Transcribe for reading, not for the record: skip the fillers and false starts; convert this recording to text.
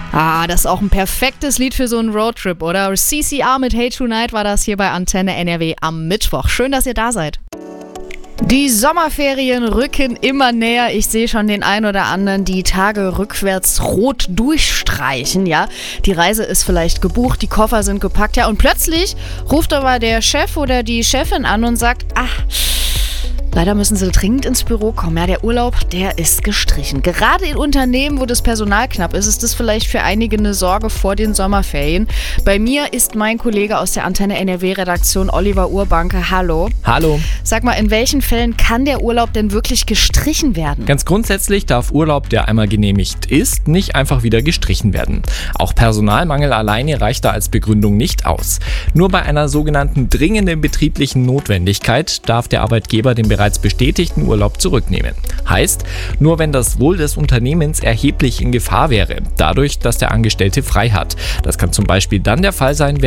Das ist auch ein perfektes Lied für so einen Roadtrip, oder? CCR mit Hey Tonight war das hier bei Antenne NRW am Mittwoch. Schön, dass ihr da seid. Die Sommerferien rücken immer näher. Ich sehe schon den einen oder anderen die Tage rückwärts rot durchstreichen, ja. Die Reise ist vielleicht gebucht, die Koffer sind gepackt, ja. Und plötzlich ruft aber der Chef oder die Chefin an und sagt, leider müssen Sie dringend ins Büro kommen. Ja, der Urlaub, der ist gestrichen. Gerade in Unternehmen, wo das Personal knapp ist, ist das vielleicht für einige eine Sorge vor den Sommerferien. Bei mir ist mein Kollege aus der Antenne NRW-Redaktion, Oliver Urbanke. Hallo. Hallo. Sag mal, in welchen Fällen kann der Urlaub denn wirklich gestrichen werden? Ganz grundsätzlich darf Urlaub, der einmal genehmigt ist, nicht einfach wieder gestrichen werden. Auch Personalmangel alleine reicht da als Begründung nicht aus. Nur bei einer sogenannten dringenden betrieblichen Notwendigkeit darf der Arbeitgeber den bereits bestätigten Urlaub zurücknehmen. Heißt, nur wenn das Wohl des Unternehmens erheblich in Gefahr wäre, dadurch, dass der Angestellte frei hat. Das kann zum Beispiel dann der Fall sein,